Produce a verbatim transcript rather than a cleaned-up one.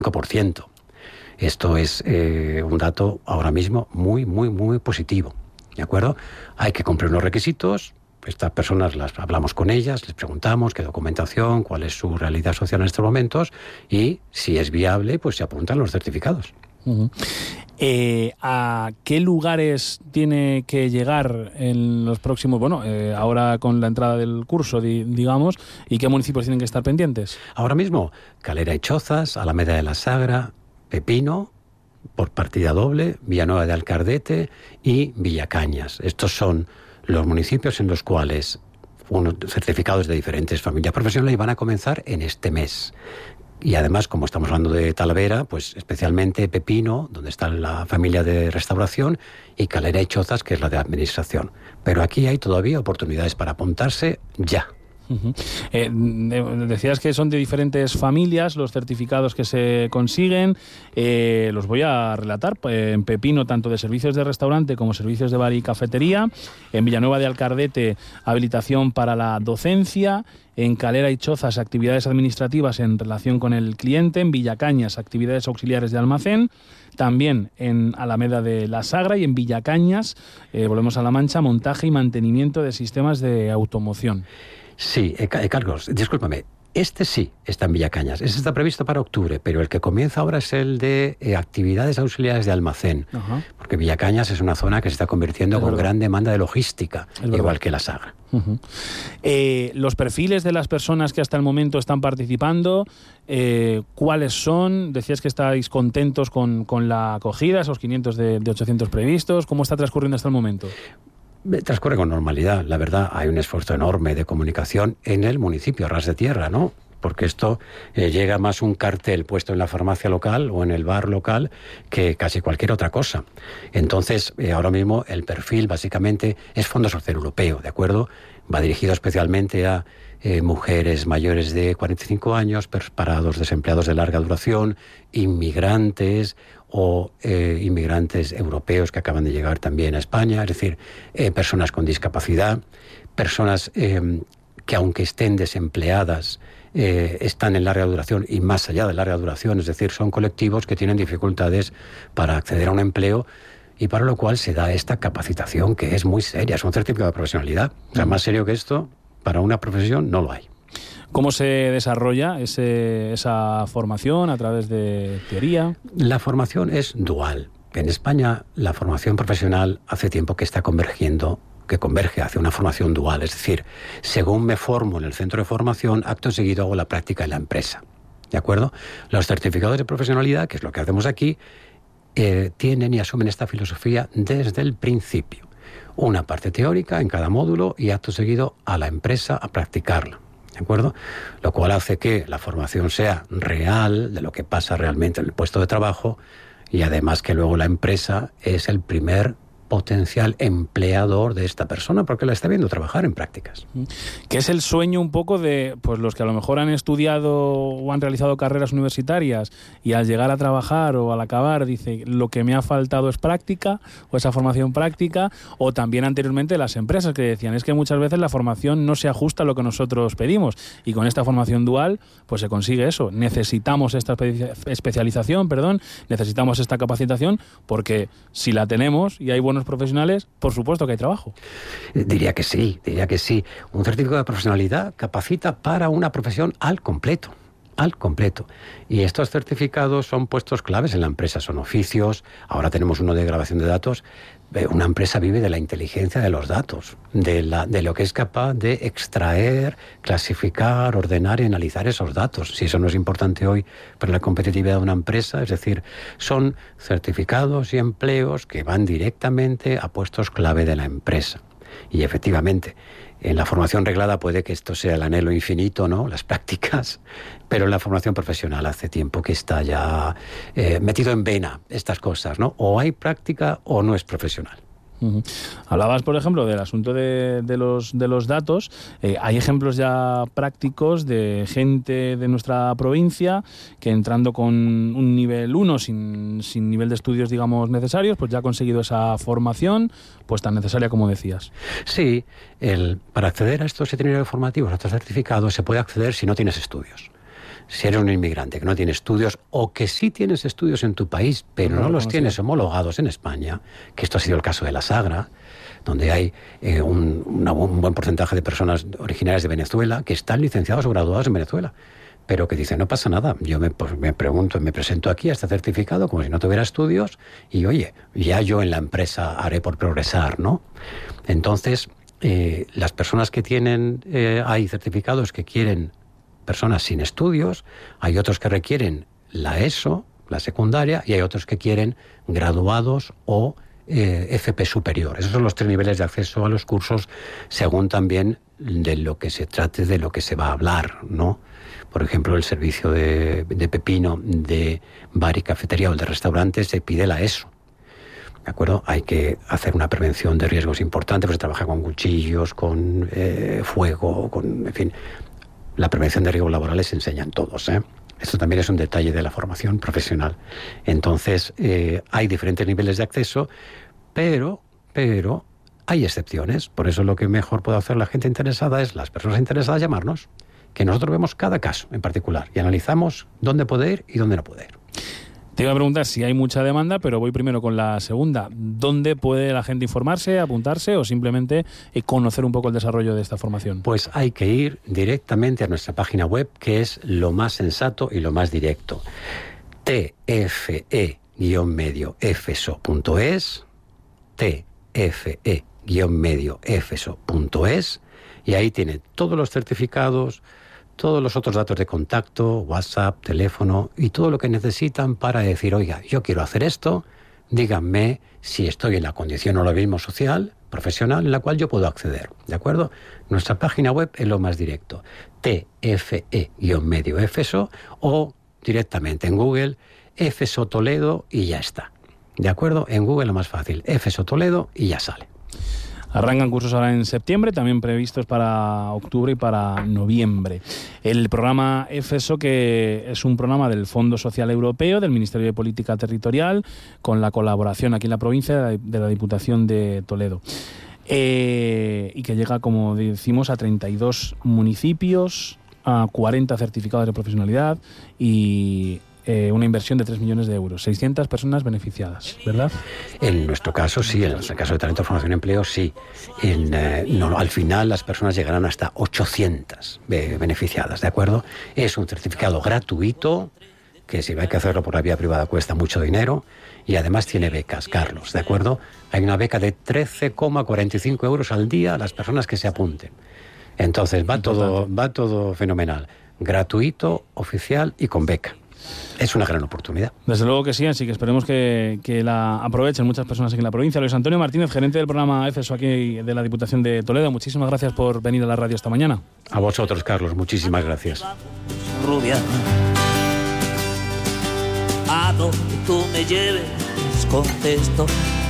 cinco por ciento. Esto es eh, un dato ahora mismo muy, muy, muy positivo, ¿de acuerdo? Hay que cumplir unos requisitos. Estas personas las hablamos con ellas, les preguntamos qué documentación, cuál es su realidad social en estos momentos y si es viable, pues se apuntan los certificados. Uh-huh. Eh, ¿A qué lugares tiene que llegar en los próximos, bueno, eh, ahora con la entrada del curso, di, digamos, y qué municipios tienen que estar pendientes? Ahora mismo, Calera y Chozas, Alameda de la Sagra, Pepino, por partida doble, Villanueva de Alcardete y Villacañas. Estos son los municipios en los cuales unos certificados de diferentes familias profesionales van a comenzar en este mes. Y además, como estamos hablando de Talavera, pues especialmente Pepino, donde está la familia de restauración, y Calera y Chozas, que es la de administración. Pero aquí hay todavía oportunidades para apuntarse ya. Uh-huh. Eh, de, decías que son de diferentes familias los certificados que se consiguen. Eh, los voy a relatar. En Pepino, tanto de servicios de restaurante como servicios de bar y cafetería. En Villanueva de Alcardete, habilitación para la docencia. En Calera y Chozas, actividades administrativas en relación con el cliente. En Villacañas, actividades auxiliares de almacén. También en Alameda de la Sagra y en Villacañas, eh, volvemos a La Mancha, montaje y mantenimiento de sistemas de automoción. Sí, eh, Carlos, discúlpame, este sí está en Villacañas, este está previsto para octubre, pero el que comienza ahora es el de eh, actividades auxiliares de almacén, uh-huh. porque Villacañas es una zona que se está convirtiendo es con verdad. gran demanda de logística, es igual verdad. que la Sagra. Uh-huh. Eh, los perfiles de las personas que hasta el momento están participando, eh, ¿cuáles son? Decías que estáis contentos con, con la acogida, esos quinientos de, de ochocientos previstos, ¿cómo está transcurriendo hasta el momento? Transcurre con normalidad, la verdad. Hay un esfuerzo enorme de comunicación en el municipio, a ras de tierra, ¿no? Porque esto eh, llega más un cartel puesto en la farmacia local o en el bar local que casi cualquier otra cosa. Entonces, eh, ahora mismo el perfil básicamente es Fondo Social Europeo, ¿de acuerdo? Va dirigido especialmente a eh, mujeres mayores de cuarenta y cinco años, parados, desempleados de larga duración, inmigrantes o eh, inmigrantes europeos que acaban de llegar también a España, es decir, eh, personas con discapacidad, personas eh, que aunque estén desempleadas, eh, están en larga duración y más allá de larga duración, es decir, son colectivos que tienen dificultades para acceder a un empleo y para lo cual se da esta capacitación que es muy seria, es un certificado de profesionalidad. O sea, más serio que esto, para una profesión no lo hay. ¿Cómo se desarrolla ese, esa formación? ¿A través de teoría? La formación es dual. En España la formación profesional hace tiempo que está convergiendo, que converge hacia una formación dual. Es decir, según me formo en el centro de formación, acto seguido hago la práctica en la empresa. ¿De acuerdo? Los certificados de profesionalidad, que es lo que hacemos aquí, eh, tienen y asumen esta filosofía desde el principio. Una parte teórica en cada módulo y acto seguido a la empresa a practicarla. ¿De acuerdo? Lo cual hace que la formación sea real, de lo que pasa realmente en el puesto de trabajo, y además que luego la empresa es el primer potencial empleador de esta persona porque la está viendo trabajar en prácticas. Que es el sueño un poco de pues los que a lo mejor han estudiado o han realizado carreras universitarias y al llegar a trabajar o al acabar dice lo que me ha faltado es práctica o esa formación práctica, o también anteriormente las empresas que decían es que muchas veces la formación no se ajusta a lo que nosotros pedimos y con esta formación dual pues se consigue eso. Necesitamos esta especialización, perdón, necesitamos esta capacitación porque si la tenemos y hay buenos profesionales, por supuesto que hay trabajo. Diría que sí, diría que sí. Un certificado de profesionalidad capacita para una profesión al completo, al completo. Y estos certificados son puestos claves en la empresa, son oficios. Ahora tenemos uno de grabación de datos. Una empresa vive de la inteligencia de los datos, de, la, de lo que es capaz de extraer, clasificar, ordenar y analizar esos datos. Si eso no es importante hoy para la competitividad de una empresa, es decir, son certificados y empleos que van directamente a puestos clave de la empresa. Y efectivamente, en la formación reglada puede que esto sea el anhelo infinito, ¿no? Las prácticas, pero en la formación profesional hace tiempo que está ya eh, metido en vena estas cosas, ¿no? O hay práctica o no es profesional. Uh-huh. Hablabas, por ejemplo, del asunto de, de, los, de los datos. Eh, hay ejemplos ya prácticos de gente de nuestra provincia que entrando con un nivel uno sin, sin nivel de estudios, digamos, necesarios, pues ya ha conseguido esa formación pues tan necesaria como decías. Sí, el, para acceder a estos itinerarios formativos, a estos certificados, se puede acceder si no tienes estudios. Si eres un inmigrante que no tiene estudios o que sí tienes estudios en tu país, pero no, no los tienes homologados en España, que esto ha sido el caso de la Sagra, donde hay eh, un, una, un buen porcentaje de personas originarias de Venezuela que están licenciados o graduados en Venezuela, pero que dicen, no pasa nada, yo me, pues, me pregunto, me presento aquí a este certificado como si no tuviera estudios y, oye, ya yo en la empresa haré por progresar, ¿no? Entonces, eh, las personas que tienen, eh, hay certificados que quieren personas sin estudios, hay otros que requieren la ESO, la secundaria, y hay otros que quieren graduados o eh, F P superior. Esos son los tres niveles de acceso a los cursos, según también de lo que se trate, de lo que se va a hablar, ¿no? Por ejemplo, el servicio de, de pepino, de bar y cafetería o de restaurante se pide la ESO. ¿De acuerdo? Hay que hacer una prevención de riesgos importante, pues se trabaja con cuchillos, con eh, fuego, con, en fin. La prevención de riesgos laborales se enseñan todos, ¿eh? Esto también es un detalle de la formación profesional. Entonces, eh, hay diferentes niveles de acceso, pero, pero hay excepciones. Por eso lo que mejor puede hacer la gente interesada es, las personas interesadas, llamarnos, que nosotros vemos cada caso en particular y analizamos dónde puede ir y dónde no puede ir. Te iba a preguntar si hay mucha demanda, pero voy primero con la segunda. ¿Dónde puede la gente informarse, apuntarse o simplemente eh, conocer un poco el desarrollo de esta formación? Pues hay que ir directamente a nuestra página web, que es lo más sensato y lo más directo. t f e guión medio efeso punto es, t f e guión medio efeso punto es, y ahí tiene todos los certificados, todos los otros datos de contacto, WhatsApp, teléfono y todo lo que necesitan para decir, oiga, yo quiero hacer esto, díganme si estoy en la condición o lo mismo social, profesional, en la cual yo puedo acceder, ¿de acuerdo? Nuestra página web es lo más directo, t f e guión medio efeso o directamente en Google, Efeso Toledo y ya está, ¿de acuerdo? En Google lo más fácil, Efeso Toledo y ya sale. Arrancan cursos ahora en septiembre, también previstos para octubre y para noviembre. El programa EFESO, que es un programa del Fondo Social Europeo, del Ministerio de Política Territorial, con la colaboración aquí en la provincia de la Diputación de Toledo. Eh, y que llega, como decimos, a treinta y dos municipios, a cuarenta certificados de profesionalidad y Eh, una inversión de tres millones de euros, seiscientas personas beneficiadas, ¿verdad? En nuestro caso sí, en el caso de Talento, Formación y Empleo sí. En, eh, no, al final las personas llegarán hasta ochocientas beneficiadas, ¿de acuerdo? Es un certificado gratuito, que si hay que hacerlo por la vía privada cuesta mucho dinero, y además tiene becas, Carlos, ¿de acuerdo? Hay una beca de trece coma cuarenta y cinco euros al día a las personas que se apunten. Entonces va todo, va todo fenomenal. Gratuito, oficial y con beca. Es una gran oportunidad. Desde luego que sí, así que esperemos que, que la aprovechen muchas personas aquí en la provincia. Luis Antonio Martínez, gerente del programa EFESO aquí de la Diputación de Toledo, muchísimas gracias por venir a la radio esta mañana. A vosotros, Carlos, muchísimas gracias. Rubia, a donde tú me lleves, contesto.